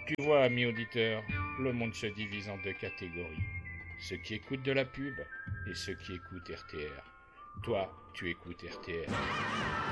Tu vois, ami auditeur, le monde se divise en deux catégories. Ceux qui écoutent de la pub et ceux qui écoutent RTR. Toi, tu écoutes RTR.